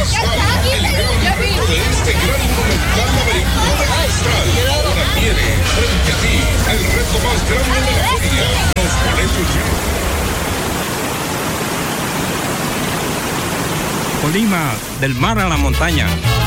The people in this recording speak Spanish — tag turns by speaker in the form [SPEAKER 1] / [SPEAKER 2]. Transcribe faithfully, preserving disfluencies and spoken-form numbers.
[SPEAKER 1] ganador de este gran monumental laberinto de cristal. Ahora tiene frente a ti el reto más grande de la feria. Los boletos ya.
[SPEAKER 2] Colima, del mar a la montaña.